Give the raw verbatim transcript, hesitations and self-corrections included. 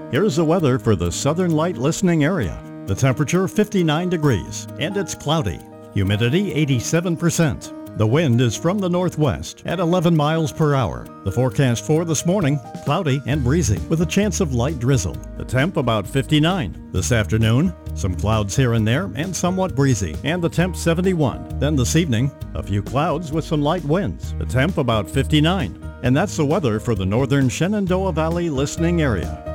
Here's the weather for the Southern Light listening area. The temperature fifty-nine degrees and it's cloudy. Humidity eighty-seven percent. The wind is from the northwest at eleven miles per hour. The forecast for this morning, cloudy and breezy with a chance of light drizzle. The temp about fifty-nine. This afternoon, some clouds here and there and somewhat breezy, and the temp seventy-one. Then this evening, a few clouds with some light winds. The temp about fifty-nine. And that's the weather for the northern Shenandoah Valley listening area.